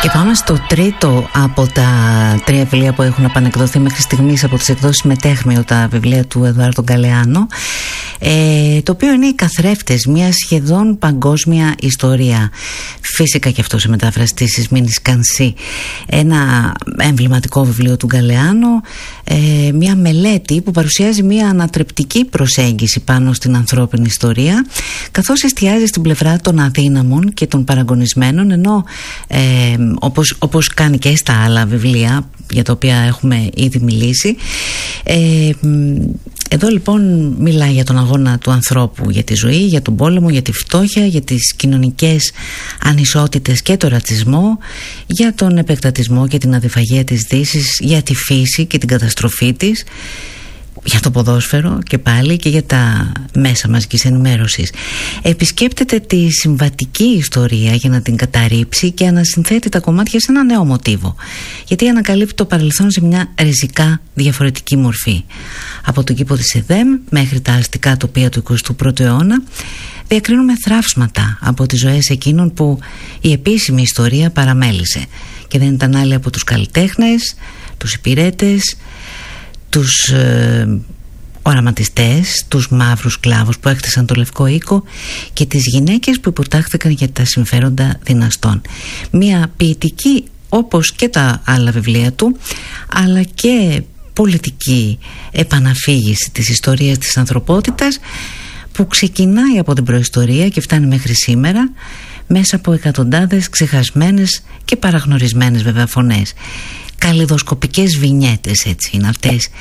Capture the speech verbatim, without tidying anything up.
Και πάμε στο τρίτο από τα τρία βιβλία που έχουν επανεκδοθεί μέχρι στιγμής από τις εκδόσεις Μετέχμιο, τα βιβλία του Εδουάρδο Γκαλεάνο, ε, το οποίο είναι οι καθρέφτες, μια σχεδόν παγκόσμια ιστορία. Φυσικά και αυτό σε μετάφραση της Ισμήνης Κανσή, ένα εμβληματικό βιβλίο του Γκαλεάνο, ε, μια μελέτη που παρουσιάζει μια ανατρεπτική προσέγγιση πάνω στην ανθρώπινη ιστορία, καθώς εστιάζει στην πλευρά των αδύναμων και των παραγωνισμένων, ενώ ε, όπως, όπως κάνει και στα άλλα βιβλία για τα οποία έχουμε ήδη μιλήσει, ε, εδώ λοιπόν μιλάει για τον αγώνα του ανθρώπου για τη ζωή, για τον πόλεμο, για τη φτώχεια, για τις κοινωνικές ανισότητες και τον ρατσισμό, για τον επεκτατισμό και την αδιφαγία της Δύσης, για τη φύση και την καταστροφή της, για το ποδόσφαιρο και πάλι και για τα μέσα μαζικής ενημέρωσης. Επισκέπτεται τη συμβατική ιστορία για να την καταρρύψει και ανασυνθέτει τα κομμάτια σε ένα νέο μοτίβο, γιατί ανακαλύπτει το παρελθόν σε μια ριζικά διαφορετική μορφή. Από τον κήπο της Εδέμ μέχρι τα αστικά τοπία του εικοστού πρώτου αιώνα διακρίνουμε θράψματα από τις ζωές εκείνων που η επίσημη ιστορία παραμέλησε, και δεν ήταν άλλοι από τους καλλιτέχνες, τους υπηρέτες, τους ε, οραματιστές, τους μαύρους σκλάβους που έκτισαν το Λευκό Οίκο και τις γυναίκες που υποτάχθηκαν για τα συμφέροντα δυναστών. Μια ποιητική, όπως και τα άλλα βιβλία του, αλλά και πολιτική επαναφήγηση της ιστορίας της ανθρωπότητας, που ξεκινάει από την προϊστορία και φτάνει μέχρι σήμερα μέσα από εκατοντάδες ξεχασμένες και παραγνωρισμένες βέβαια φωνές. Καλλιδοσκοπικές βινιέτες, έτσι είναι αυτές